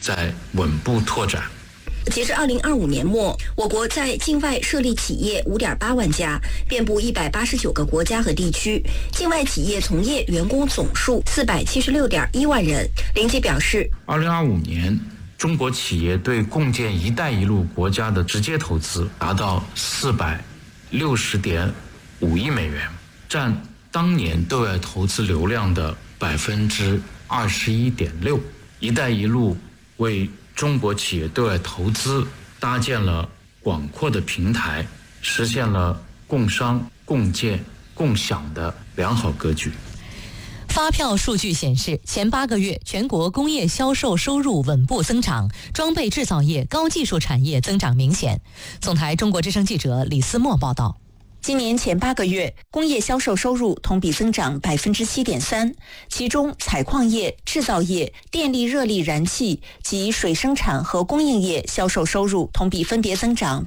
在稳步拓展。 截至2025年末，我国在境外设立企业5.8万家，遍布189个国家和地区，境外企业从业员工总数476.1万人。林杰表示 ，2025年中国企业对共建“一带一路”国家的直接投资达到460.5亿美元，占当年对外投资流量的21.6%。“一带一路”为中国企业对外投资搭建了广阔的平台，实现了共商、共建、共享的良好格局。 发票数据显示，前8个月全国工业销售收入稳步增长，装备制造业、高技术产业增长明显。总台中国之声记者李思墨报道。 今年前8个月，工业销售收入同比增长7.3%，其中采矿业、制造业、电力、热力、燃气及水生产和供应业销售收入同比分别增长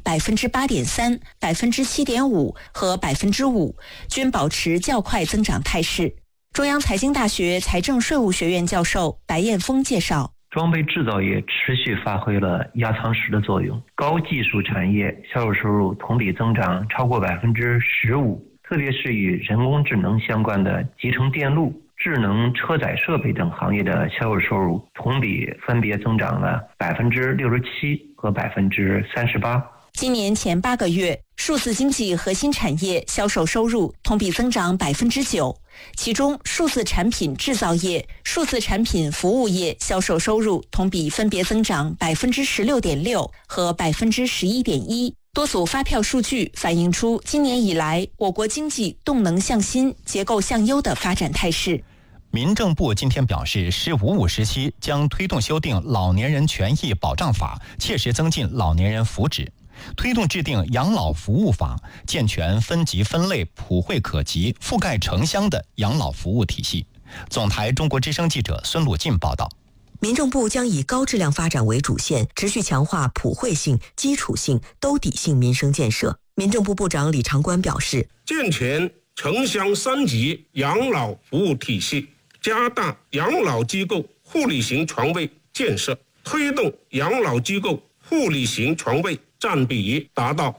8.3%、7.5%和5%，均保持较快增长态势。中央财经大学财政税务学院教授白彦峰介绍， 装备制造业持续发挥了压舱石的作用，高技术产业销售收入同比增长超过15%，特别是与人工智能相关的集成电路、智能车载设备等行业的销售收入同比分别增长了67%和38%。 今年前8个月，数字经济核心产业销售收入同比增长9%，其中数字产品制造业、数字产品服务业销售收入同比分别增长16.6%和11.1%。多组发票数据反映出今年以来我国经济动能向新、结构向优的发展态势。 民政部今天表示，“15+5”时期将推动修订《老年人权益保障法》，切实增进老年人福祉。推动制定养老服务法，健全分级分类、普惠可及、覆盖城乡的养老服务体系。总台中国之声记者孙鲁进报道。 民政部将以高质量发展为主线，持续强化普惠性、基础性、兜底性民生建设。民政部部长李长官表示， 健全城乡3级养老服务体系，加大养老机构护理型床位建设，推动养老机构护理型床位占比达到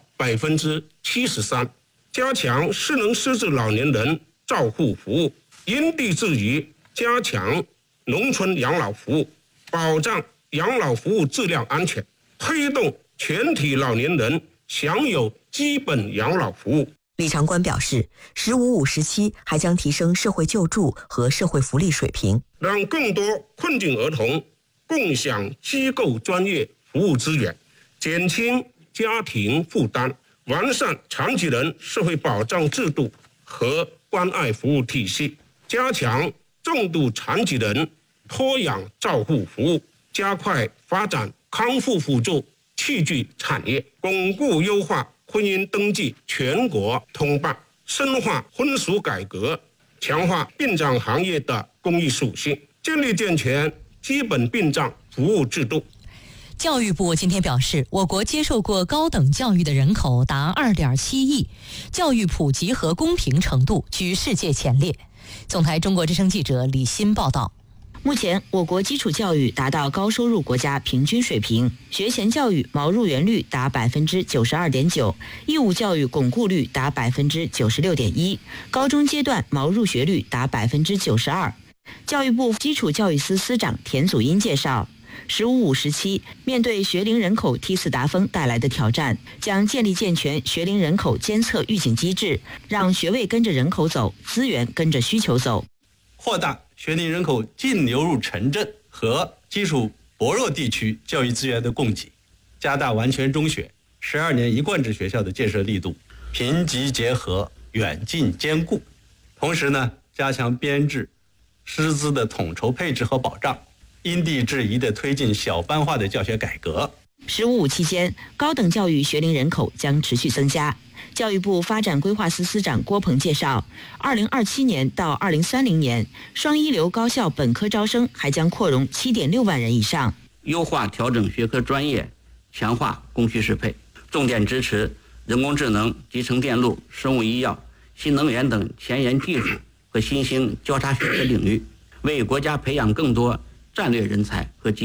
73%，加强失能失智老年人照护服务，因地制宜加强农村养老服务，保障养老服务质量安全，推动全体老年人享有基本养老服务。 李长官表示，“15+5”时期还将提升社会救助和社会福利水平， 让更多困境儿童共享机构专业服务资源，减轻家庭负担，完善残疾人社会保障制度和关爱服务体系，加强重度残疾人托养照护服务，加快发展康复辅助器具产业，巩固优化婚姻登记全国通办，深化婚俗改革，强化殡葬行业的公益属性，建立健全基本殡葬服务制度。 教育部今天表示，我国接受过高等教育的人口达2.7亿，教育普及和公平程度居世界前列。总台中国之声记者李欣报道。 目前，我国基础教育达到高收入国家平均水平，学前教育毛入园率达92.9%，义务教育巩固率达96.1%，高中阶段毛入学率达92%。教育部基础教育司司长田祖荫介绍，“15+5”时期，面对学龄人口梯次达峰带来的挑战，将建立健全学龄人口监测预警机制，让学位跟着人口走，资源跟着需求走， 扩大学龄人口净流入城镇和基础薄弱地区教育资源的供给，加大完全中学、12年一贯制学校的建设力度，贫瘠结合，远近兼顾。同时呢，加强编制、师资的统筹配置和保障，因地制宜地推进小班化的教学改革。 “15+5”期间，高等教育学龄人口将持续增加。教育部发展规划司司长郭鹏介绍，2027年到2030年，双一流高校本科招生还将扩容7.6万人以上。 优化调整学科专业，强化供需适配，重点支持人工智能、集成电路、生物医药、新能源等前沿技术和新兴交叉学科领域，为国家培养更多战略人才和